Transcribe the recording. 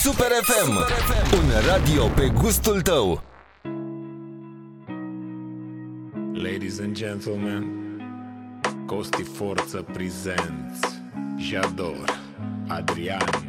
Super FM, un radio pe gustul tău. Ladies and gentlemen, Costi Forță presents Jador, Adrian,